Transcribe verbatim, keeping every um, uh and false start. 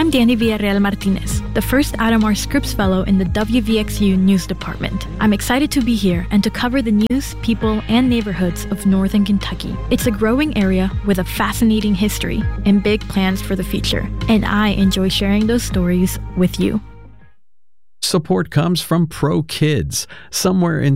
I'm Danny Villarreal Martinez, the first Atomar Scripps Fellow in the W V X U News Department. I'm excited to be here and to cover the news, people, and neighborhoods of Northern Kentucky. It's a growing area with a fascinating history and big plans for the future, and I enjoy sharing those stories with you. Support comes from Pro Kids. Somewhere in